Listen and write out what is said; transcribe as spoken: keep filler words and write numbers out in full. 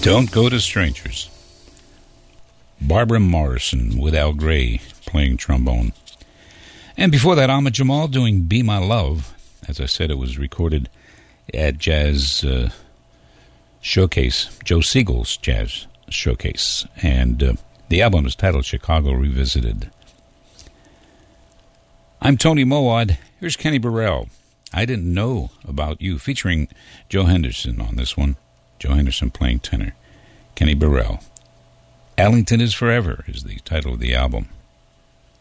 Don't Go to Strangers. Barbara Morrison with Al Gray playing trombone. And before that, Ahmad Jamal doing Be My Love. As I said, it was recorded at Jazz uh, Showcase, Joe Siegel's Jazz Showcase. And uh, the album is titled Chicago Revisited. I'm Tony Mowad. Here's Kenny Burrell. I Didn't Know About You, featuring Joe Henderson on this one. Joe Henderson playing tenor. Kenny Burrell. Allington is Forever is the title of the album.